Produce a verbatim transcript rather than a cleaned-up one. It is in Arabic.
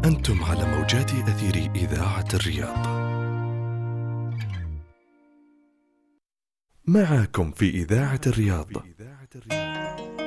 أنتم على موجات أثير إذاعة الرياض. معكم في إذاعة الرياض